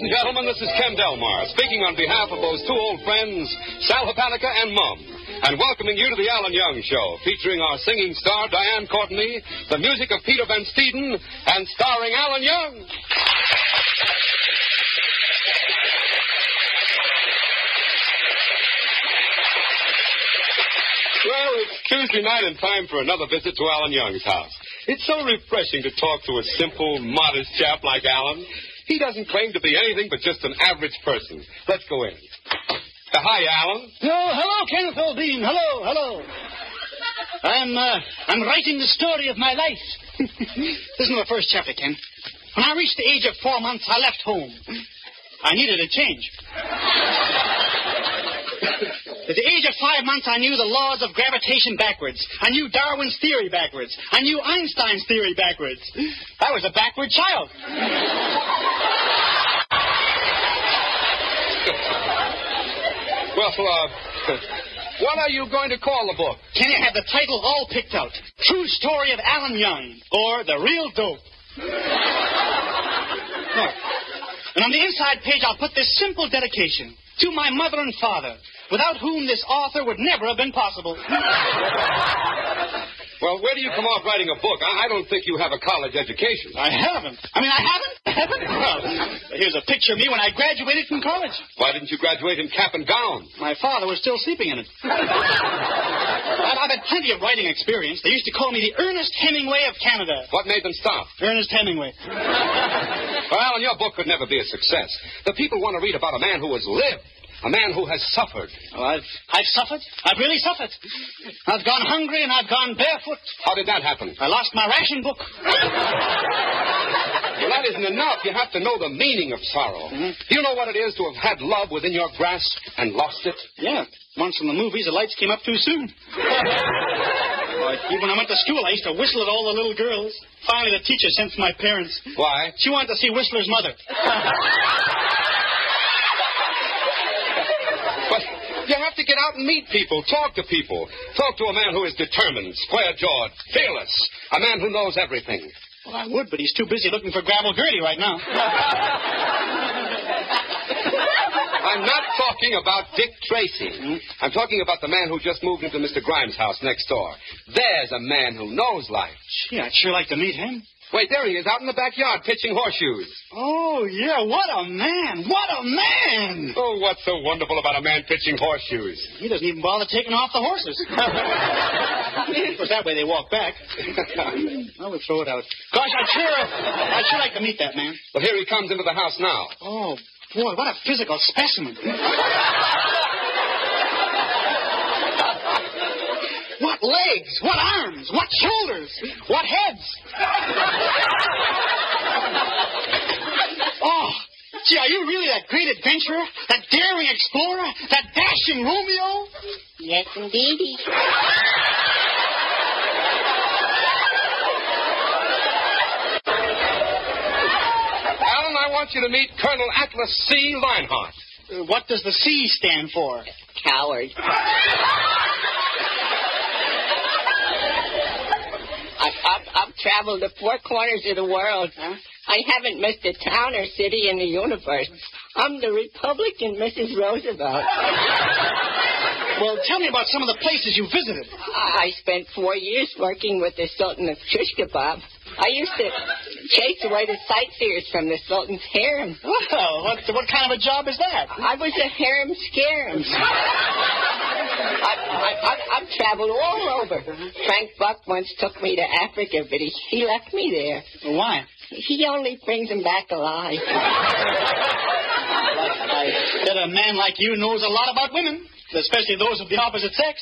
Ladies and gentlemen, this is Ken Delmar, speaking on behalf of those two old friends, Sal Hepatica and Mum, and welcoming you to the Alan Young Show, featuring our singing star, Diane Courtney, the music of Peter Van Steeden, and starring Alan Young. Well, it's Tuesday night and time for another visit to Alan Young's house. It's so refreshing to talk to a simple, modest chap like Alan. He doesn't claim to be anything but just an average person. Let's go in. Hi, Alan. Oh, hello, Kenneth Oldine. Hello. I'm writing the story of my life. This is my first chapter, Ken. When I reached the age of 4 months, I left home. I needed a change. At the age of 5 months, I knew the laws of gravitation backwards. I knew Darwin's theory backwards. I knew Einstein's theory backwards. I was a backward child. Well, what are you going to call the book? Can you have the title all picked out? True Story of Alan Young, or The Real Dope. Look. And on the inside page, I'll put this simple dedication. To my mother and father, without whom this author would never have been possible. Well, where do you come off writing a book? I don't think you have a college education. I haven't. I haven't? Well, here's a picture of me when I graduated from college. Why didn't you graduate in cap and gown? My father was still sleeping in it. I've had plenty of writing experience. They used to call me the Ernest Hemingway of Canada. What made them stop? Ernest Hemingway. Well, Alan, your book could never be a success. The people want to read about a man who has lived. A man who has suffered. Oh, I've suffered. I've really suffered. I've gone hungry and I've gone barefoot. How did that happen? I lost my ration book. Well, that isn't enough. You have to know the meaning of sorrow. Mm-hmm. Do you know what it is to have had love within your grasp and lost it? Yeah. Once in the movies, the lights came up too soon. Even when I went to school, I used to whistle at all the little girls. Finally, the teacher sent for my parents. Why? She wanted to see Whistler's mother. But you have to get out and meet people, talk to people. Talk to a man who is determined, square-jawed, fearless. A man who knows everything. Well, I would, but he's too busy looking for Gravel Gertie right now. I'm not talking about Dick Tracy. I'm talking about the man who just moved into Mr. Grimes' house next door. There's a man who knows life. Gee, I'd sure like to meet him. Wait, there he is, out in the backyard, pitching horseshoes. Oh, yeah, what a man! What a man! Oh, what's so wonderful about a man pitching horseshoes? He doesn't even bother taking off the horses. Of course, that way they walk back. I would throw it out. Gosh, I'd sure like to meet that man. Well, here he comes into the house now. Oh, boy, what a physical specimen. What legs, what arms, what shoulders, what heads. Oh, gee, are you really that great adventurer, that daring explorer, that dashing Romeo? Yes, indeedy. Alan, I want you to meet Colonel Atlas C. Leinhart. What does the C stand for? Coward. I've traveled the four corners of the world. Huh? I haven't missed a town or city in the universe. I'm the Republican Mrs. Roosevelt. Well, tell me about some of the places you visited. I spent 4 years working with the Sultan of Kishkabab. I used to chase away the sightseers from the Sultan's harem. Well, what kind of a job is that? I was a harem scarum. I've traveled all over. Frank Buck once took me to Africa, but he left me there. Why? He only brings them back alive. I bet a man like you knows a lot about women, especially those of the opposite sex.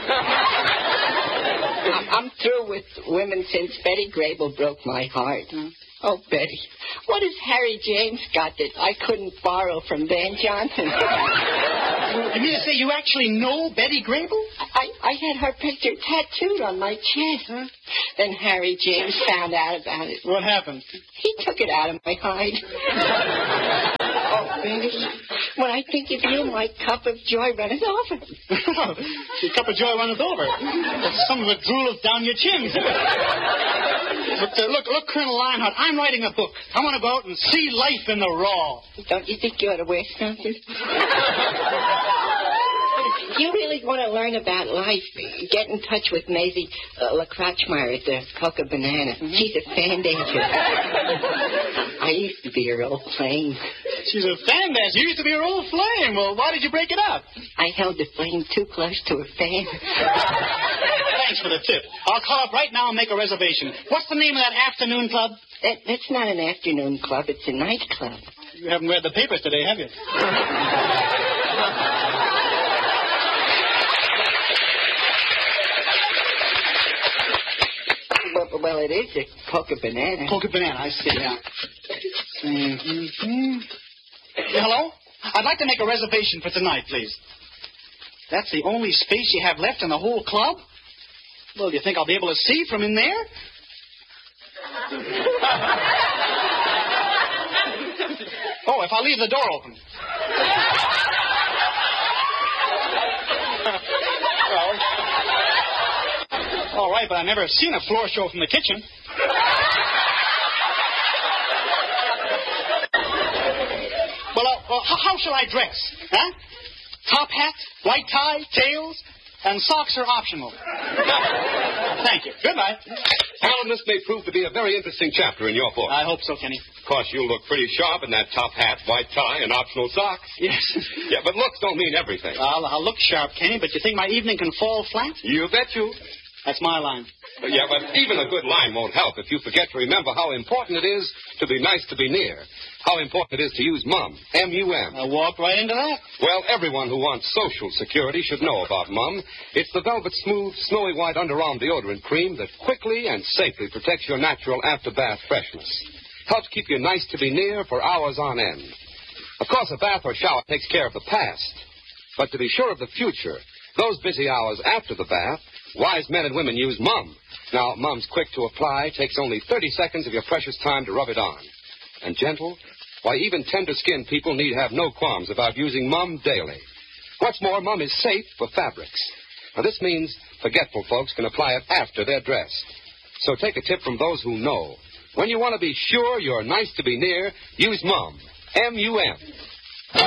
I'm through with women since Betty Grable broke my heart. Oh, Betty, what has Harry James got that I couldn't borrow from Van Johnson? You mean to say you actually know Betty Grable? I had her picture tattooed on my chest. Huh? Then Harry James found out about it. What happened? He took it out of my hide. Oh, Betty, when I think of you, my cup of joy runneth over. Your cup of joy runneth over. Some of it drooleth down your chin. Look, Colonel Lionheart, I'm writing a book. I want to go out and see life in the raw. Don't you think you ought to wear something? If you really want to learn about life, get in touch with Maisie LaCrotchmeyer at the Coca Banana. Mm-hmm. She's a fan dancer. I used to be her old flame. She's a fan dancer. You used to be her old flame. Well, why did you break it up? I held the flame too close to her fan. Thanks for the tip. I'll call up right now and make a reservation. What's the name of that afternoon club? That's not an afternoon club. It's a night club. You haven't read the papers today, have you? Well, it is a Coca Banana. Coca Banana, I see, yeah. Mm-hmm. Hello? I'd like to make a reservation for tonight, please. That's the only space you have left in the whole club? Well, do you think I'll be able to see from in there? Oh, if I leave the door open. Well, all right, but I've never seen a floor show from the kitchen. Well, how shall I dress? Huh? Top hat, white tie, tails, and socks are optional. Thank you. Goodbye. Alan, this may prove to be a very interesting chapter in your book. I hope so, Kenny. Of course, you'll look pretty sharp in that top hat, white tie, and optional socks. Yes. Yeah, but looks don't mean everything. I'll look sharp, Kenny, but you think my evening can fall flat? You bet you. That's my line. Yeah, but even a good line won't help if you forget to remember how important it is to be nice to be near. How important it is to use MUM, M-U-M. I walked right into that. Well, everyone who wants social security should know about MUM. It's the velvet smooth, snowy white underarm deodorant cream that quickly and safely protects your natural after-bath freshness. Helps keep you nice to be near for hours on end. Of course, a bath or shower takes care of the past. But to be sure of the future, those busy hours after the bath, wise men and women use MUM. Now, MUM's quick to apply, takes only 30 seconds of your precious time to rub it on. And gentle? Why, even tender-skinned people need have no qualms about using MUM daily. What's more, MUM is safe for fabrics. Now, this means forgetful folks can apply it after they're dressed. So take a tip from those who know. When you want to be sure you're nice to be near, use MUM. M-U-M.